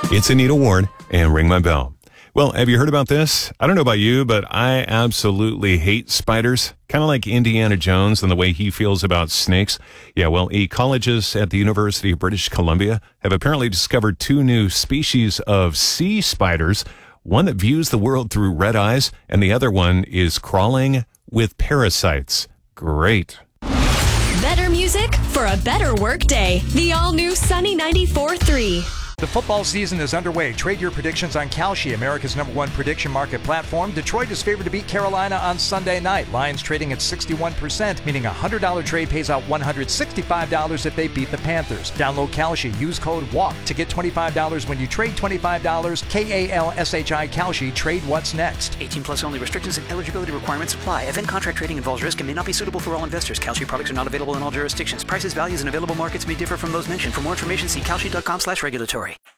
It's Anita Ward and Ring My Bell. Well, have you heard about this? I don't know about you, but I absolutely hate spiders. Kind of like Indiana Jones and the way he feels about snakes. Yeah, well, ecologists at the University of British Columbia have apparently discovered 2 new species of sea spiders. One that views the world through red eyes, and the other one is crawling with parasites. Great. Better music for a better work day. The all-new Sunny 94.3. The football season is underway. Trade your predictions on Kalshi, America's #1 prediction market platform. Detroit is favored to beat Carolina on Sunday night. Lions trading at 61%, meaning a $100 trade pays out $165 if they beat the Panthers. Download Kalshi. Use code WALK to get $25 when you trade $25. KALSHI Kalshi. Trade what's next. 18 plus only. Restrictions and eligibility requirements apply. Event contract trading involves risk and may not be suitable for all investors. Kalshi products are not available in all jurisdictions. Prices, values, and available markets may differ from those mentioned. For more information, see kalshi.com/regulatory.